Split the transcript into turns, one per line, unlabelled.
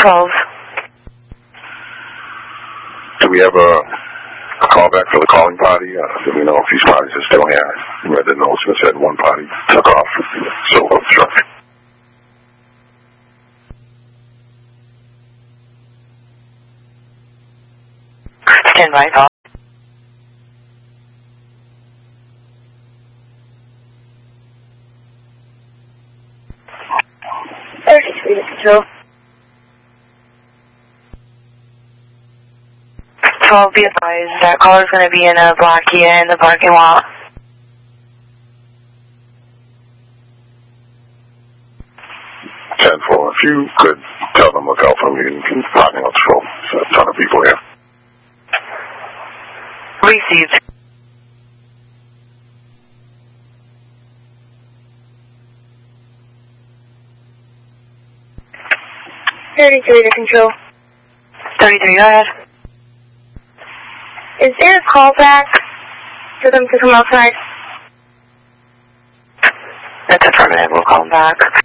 12.
Do we have a callback for the calling party? Do we know if these parties are still here? I read the notes that said one party took off. Silver truck.
Stand by, call. 33 to control. 12, be advised that caller's going to be in a black Kia in the parking lot.
If you could tell them look out for me in parking lot patrol. There's a ton of people here.
Received. To control. 33, go ahead.
Is there a callback for them to come outside?
That's affirmative, we'll call them back.